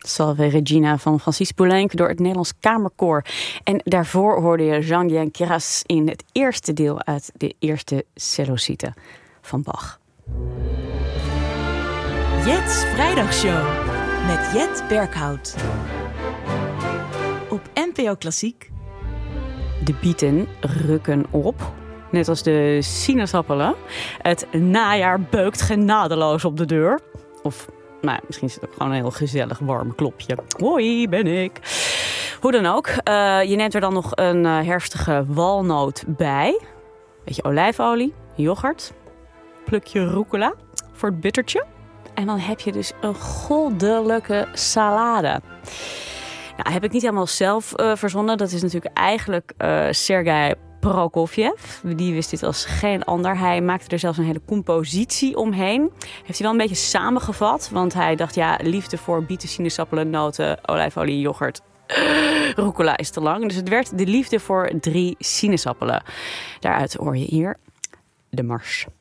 Salve Regina van Francis Poulenc door het Nederlands Kamerkoor. En daarvoor hoorde je Jean-Guyen Queyras in het eerste deel uit de eerste Cellosite van Bach. Jet's Vrijdagshow met Jet Berghout. Op NPO Klassiek. De bieten rukken op. Net als de sinaasappelen. Het najaar beukt genadeloos op de deur. Of misschien is het ook gewoon een heel gezellig warm klopje. Hoi, ben ik. Hoe dan ook. Je neemt er dan nog een herfstige walnoot bij. Beetje olijfolie, yoghurt. Plukje rucola voor het bittertje. En dan heb je dus een goddelijke salade. Nou, heb ik niet helemaal zelf verzonnen. Dat is natuurlijk eigenlijk Sergei Prokofjev. Die wist dit als geen ander. Hij maakte er zelfs een hele compositie omheen. Heeft hij wel een beetje samengevat. Want hij dacht, liefde voor bieten, sinaasappelen, noten, olijfolie, yoghurt. Rucola is te lang. Dus het werd de liefde voor 3 sinaasappelen. Daaruit hoor je hier de mars.